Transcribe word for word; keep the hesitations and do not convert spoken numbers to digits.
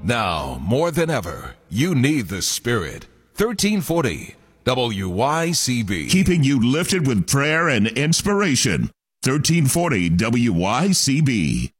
Now, more than ever, you need the Spirit. thirteen forty W Y C B. Keeping you lifted with prayer and inspiration. thirteen forty W Y C B.